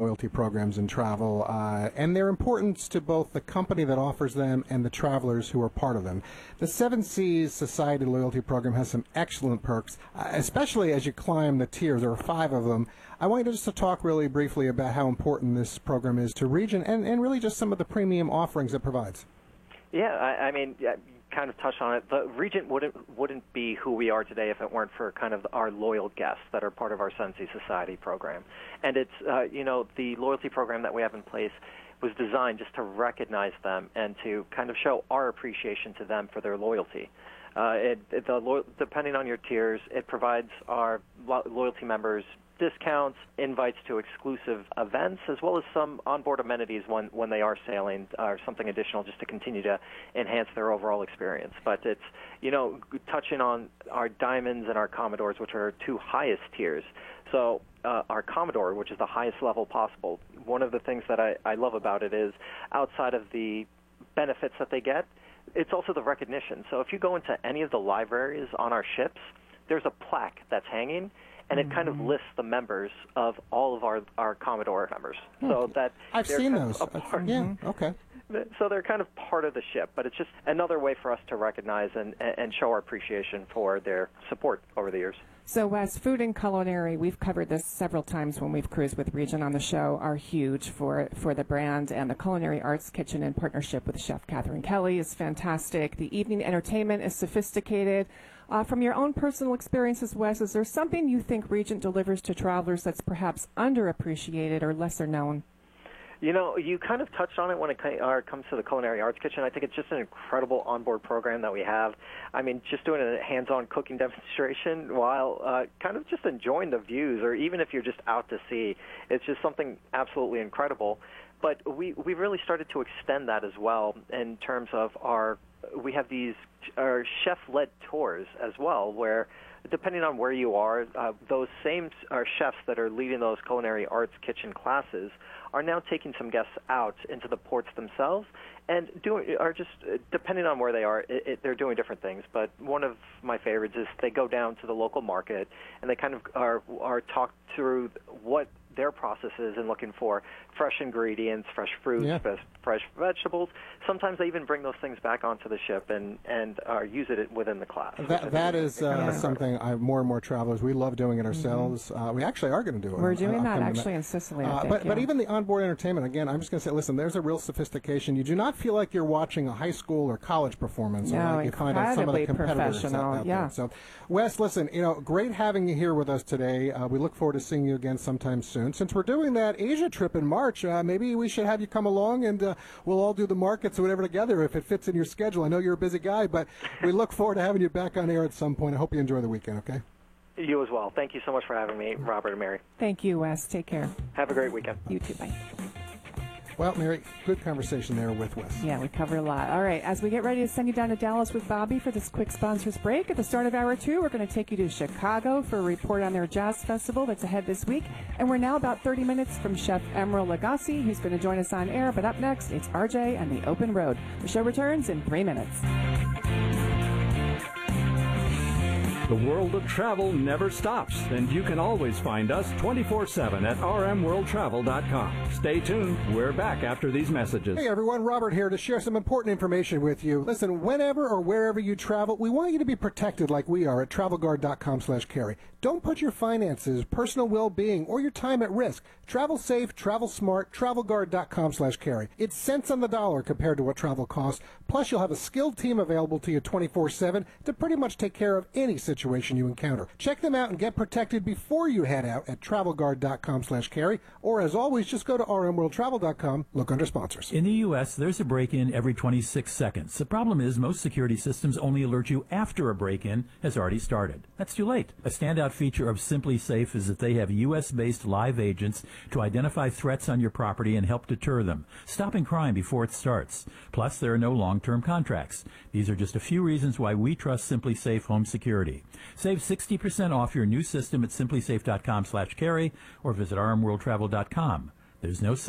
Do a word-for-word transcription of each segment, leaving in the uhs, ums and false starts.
loyalty programs in travel uh, and their importance to both the company that offers them and the travelers who are part of them. The Seven Seas Society Loyalty Program has some excellent perks, uh, especially as you climb the tiers. There are five of them. I want you just to talk really briefly about how important this program is to Regent and, and really just some of the premium offerings it provides. Yeah, I, I mean, yeah, you kind of touched on it. The Regent wouldn't wouldn't be who we are today if it weren't for kind of our loyal guests that are part of our Seven Seas Society program. And it's, uh, you know, the loyalty program that we have in place was designed just to recognize them and to kind of show our appreciation to them for their loyalty. Uh, it, it, the lo- depending on your tiers, it provides our lo- loyalty members discounts, invites to exclusive events, as well as some onboard amenities when, when they are sailing, or something additional just to continue to enhance their overall experience. But it's, you know, touching on our Diamonds and our Commodores, which are our two highest tiers. So uh, our Commodore, which is the highest level possible, one of the things that I, I love about it is outside of the benefits that they get, it's also the recognition. So if you go into any of the libraries on our ships, there's a plaque that's hanging, and it kind of lists the members of all of our, our Commodore members. Hmm. So that I've seen those. Part, yeah, okay. So they're kind of part of the ship, but it's just another way for us to recognize and, and show our appreciation for their support over the years. So, Wes, food and culinary, we've covered this several times when we've cruised with Regent on the show, are huge for, for the brand, and the Culinary Arts Kitchen in partnership with Chef Catherine Kelly is fantastic. The evening entertainment is sophisticated. Uh, from your own personal experiences, Wes, is there something you think Regent delivers to travelers that's perhaps underappreciated or lesser known? You know, you kind of touched on it when it comes to the Culinary Arts Kitchen. I think it's just an incredible onboard program that we have. I mean, just doing a hands-on cooking demonstration while uh, kind of just enjoying the views, or even if you're just out to sea, it's just something absolutely incredible. But we, we really started to extend that as well in terms of our, we have these our chef-led tours as well, where depending on where you are, uh, those same our chefs that are leading those Culinary Arts Kitchen classes are now taking some guests out into the ports themselves and doing are just depending on where they are, it, it, they're doing different things. But one of my favorites is they go down to the local market and they kind of are are talked through what their process is and looking for fresh ingredients, fresh fruits, yeah. fresh, fresh vegetables. Sometimes they even bring those things back onto the ship and and uh, use it within the class. That that is uh, something I, more and more travelers, we love doing it ourselves. Mm-hmm. Uh, we actually are going to do it. We're doing uh, that actually in Sicily. I uh, think, but yeah. but even the onboard entertainment, again, I'm just going to say, listen, there's a real sophistication. You do not feel like you're watching a high school or college performance. No, like you find out some of the competitors out, out yeah. there. So, Wes, listen, you know, great having you here with us today. Uh, we look forward to seeing you again sometime soon. Since we're doing that Asia trip in March, uh, maybe we should have you come along and uh, we'll all do the markets or whatever together if it fits in your schedule. I know you're a busy guy, but we look forward to having you back on air at some point. I hope you enjoy the weekend, okay? You as well. Thank you so much for having me, Robert and Mary. Thank you, Wes. Take care. Have a great weekend. You too. Bye. Well, Mary, good conversation there with Wes. Yeah, we covered a lot. All right, as we get ready to send you down to Dallas with Bobby for this quick sponsors break, at the start of hour two, we're going to take you to Chicago for a report on their jazz festival that's ahead this week. And we're now about thirty minutes from Chef Emeril Lagasse, who's going to join us on air. But up next, it's R J and the Open Road. The show returns in three minutes. The world of travel never stops, and you can always find us twenty-four seven at r m world travel dot com. Stay tuned. We're back after these messages. Hey everyone, Robert here to share some important information with you. Listen, whenever or wherever you travel, we want you to be protected like we are at travel guard dot com slash carry. Don't put your finances, personal well-being, or your time at risk. Travel safe, travel smart, travel guard dot com slash carry. It's cents on the dollar compared to what travel costs. Plus, you'll have a skilled team available to you twenty-four seven to pretty much take care of any situation you encounter. Check them out and get protected before you head out at travel guard dot com slash carry. Or as always, just go to r m world travel dot com, look under sponsors. In the U S, there's a break-in every twenty-six seconds. The problem is most security systems only alert you after a break-in has already started. That's too late. A standout feature of Simply Safe is that they have U S-based live agents to identify threats on your property and help deter them, stopping crime before it starts. Plus, there are no long-term contracts. These are just a few reasons why we trust Simply Safe Home Security. Save sixty percent off your new system at simply safe dot com slash carry or visit r m world travel dot com. There's no safe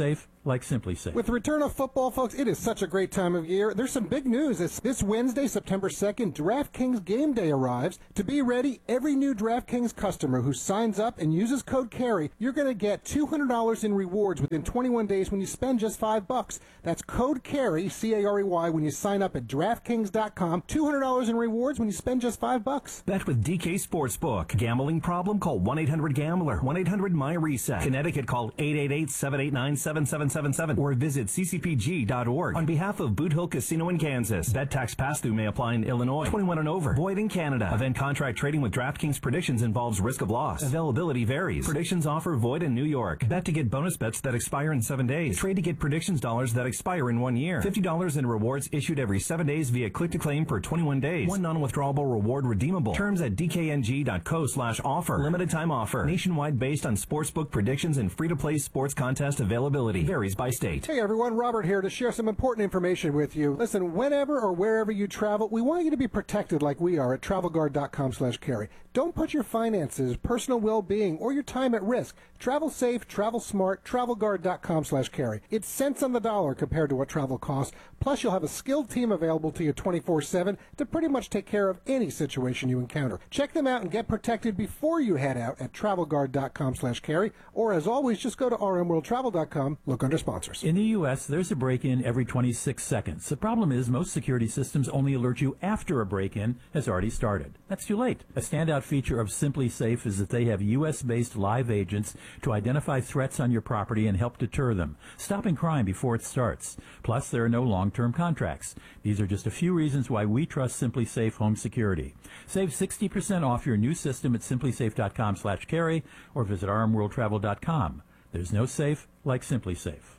like SimpliSafe. With the return of football, folks, it is such a great time of year. There's some big news. It's this Wednesday, September second, DraftKings Game Day arrives. To be ready, every new DraftKings customer who signs up and uses code CARRY, you're going to get two hundred dollars in rewards within twenty-one days when you spend just five bucks. That's code CARRY, C A R E Y, when you sign up at DraftKings dot com. two hundred dollars in rewards when you spend just five bucks. Bet with D K Sportsbook. Gambling problem? Call one eight hundred gambler. one eight hundred my reset. Connecticut, call eight eight eight, seven eight nine, seven seven seven seven or visit c c p g dot org. On behalf of Boot Hill Casino in Kansas, bet tax pass-through may apply in Illinois. twenty-one and over. Void in Canada. Event contract trading with DraftKings Predictions involves risk of loss. Availability varies. Predictions offer void in New York. Bet to get bonus bets that expire in seven days. Trade to get predictions dollars that expire in one year. fifty dollars in rewards issued every seven days via click-to-claim for twenty-one days. One non-withdrawable reward redeemable. Terms at d k n g dot co slash offer. Limited time offer. Nationwide based on sportsbook predictions and free-to-play sports contest availability. Varies by state. Hey everyone, Robert here to share some important information with you. Listen, whenever or wherever you travel, we want you to be protected like we are at travel guard dot com slash carry. Don't put your finances, personal well-being, or your time at risk. Travel safe, travel smart, travel guard dot com slash carry. It's cents on the dollar compared to what travel costs. Plus, you'll have a skilled team available to you twenty-four seven to pretty much take care of any situation you encounter. Check them out and get protected before you head out at travel guard dot com slash carry. Or as always, just go to r m world travel dot com, look under sponsors. In the U S, there's a break-in every twenty-six seconds. The problem is most security systems only alert you after a break-in has already started. That's too late. A standout feature of SimpliSafe is that they have U S-based live agents to identify threats on your property and help deter them, stopping crime before it starts. Plus, there are no long-term contracts. These are just a few reasons why we trust SimpliSafe Home Security. Save sixty percent off your new system at simplisafe dot com slash carry or visit r m world travel dot com. There's no safe like SimpliSafe.